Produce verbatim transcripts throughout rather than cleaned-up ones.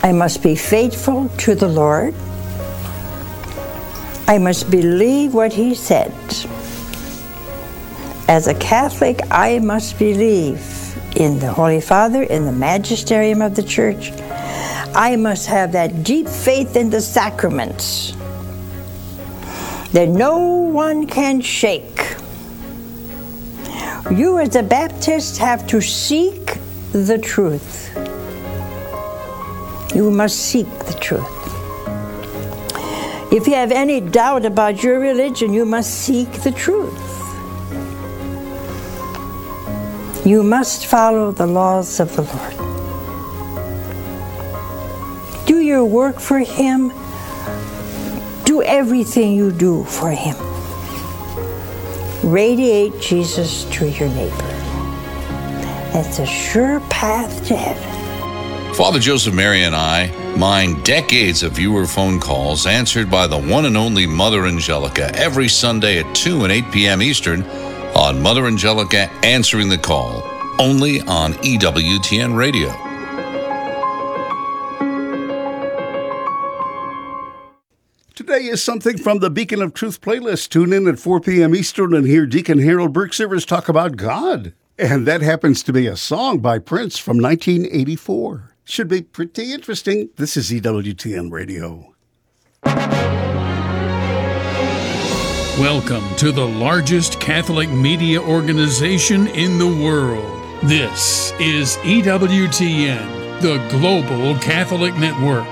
I must be faithful to the Lord. I must believe what he said. As a Catholic, I must believe in the Holy Father, in the magisterium of the Church. I must have that deep faith in the sacraments that no one can shake. You as a Baptist have to seek the truth. You must seek the truth. If you have any doubt about your religion, you must seek the truth. You must follow the laws of the Lord. Do your work for him. Do everything you do for him. Radiate Jesus to your neighbor. That's a sure path to heaven. Father Joseph Mary and I mine decades of viewer phone calls answered by the one and only Mother Angelica every Sunday at two and eight p.m. Eastern on Mother Angelica Answering the Call, only on E W T N Radio. Today is something from the Beacon of Truth playlist. Tune in at four p.m. Eastern and hear Deacon Harold Burke-Sivers talk about God. And that happens to be a song by Prince from nineteen eighty-four. Should be pretty interesting. This is E W T N Radio. Welcome to the largest Catholic media organization in the world. This is E W T N, the Global Catholic Network.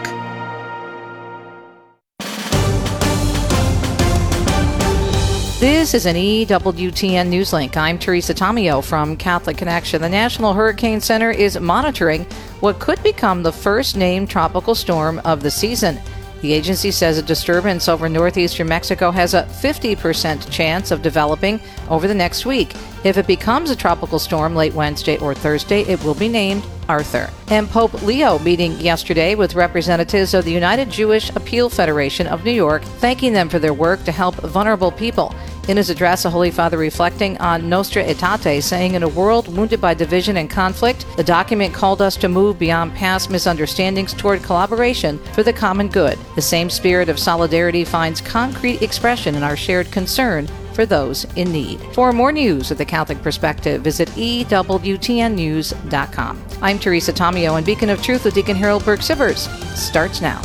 This is an E W T N Newslink. I'm Teresa Tomeo from Catholic Connection. The National Hurricane Center is monitoring what could become the first named tropical storm of the season. The agency says a disturbance over northeastern Mexico has a fifty percent chance of developing over the next week. If it becomes a tropical storm late Wednesday or Thursday, it will be named Arthur. And Pope Leo meeting yesterday with representatives of the United Jewish Appeal Federation of New York, thanking them for their work to help vulnerable people. In his address, the Holy Father reflecting on Nostra Aetate, saying, in a world wounded by division and conflict, the document called us to move beyond past misunderstandings toward collaboration for the common good. The same spirit of solidarity finds concrete expression in our shared concern for those in need. For more news of the Catholic perspective, visit E W T N news dot com. I'm Teresa Tomeo, and Beacon of Truth with Deacon Harold Burke-Sivers starts now.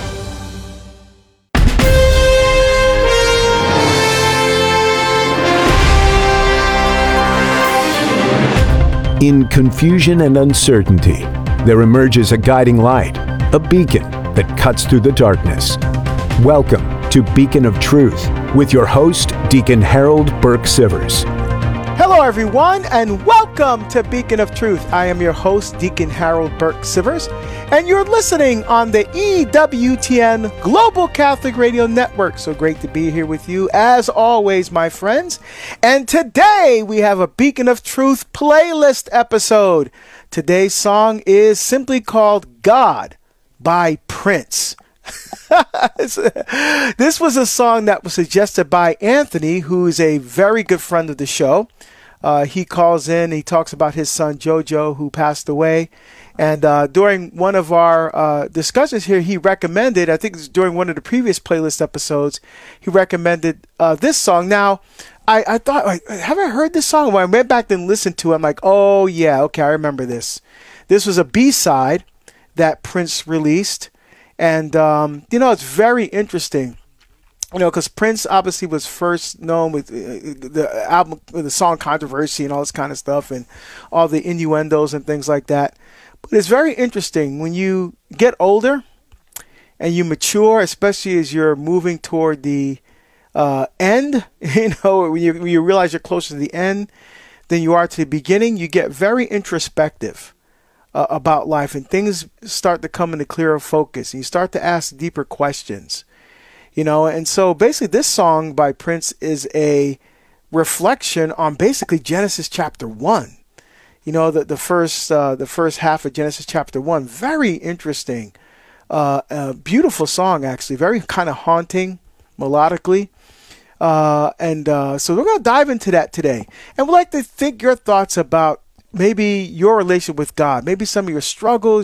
In confusion and uncertainty, there emerges a guiding light, a beacon that cuts through the darkness. Welcome to Beacon of Truth with your host, Deacon Harold Burke-Sivers. Hello, everyone, and welcome to Beacon of Truth. I am your host, Deacon Harold Burke-Sivers, and you're listening on the E W T N Global Catholic Radio Network. So great to be here with you, as always, my friends. And today we have a Beacon of Truth playlist episode. Today's song is simply called God by Prince. This was a song that was suggested by Anthony, who is a very good friend of the show. Uh, he calls in, he talks about his son Jojo, who passed away. And uh, during one of our uh, discussions here, he recommended, I think it was during one of the previous playlist episodes, he recommended uh, this song. Now, I, I thought, like, have I heard this song? When I went back and listened to it, I'm like, oh, yeah, okay, I remember this. This was a B-side that Prince released. And, um, you know, it's very interesting, you know, because Prince obviously was first known with uh, the album, the song Controversy and all this kind of stuff and all the innuendos and things like that. But it's very interesting when you get older and you mature, especially as you're moving toward the uh, end, you know, when you, when you realize you're closer to the end than you are to the beginning, you get very introspective Uh, about life, and things start to come into clearer focus, and you start to ask deeper questions, you know. And so basically this song by Prince is a reflection on basically Genesis chapter one, you know, the, the first uh, the first half of Genesis chapter one. Very interesting, uh, uh, beautiful song, actually, very kind of haunting melodically. Uh, and uh, so we're going to dive into that today, and we'd like to think your thoughts about maybe your relationship with God, maybe some of your struggles,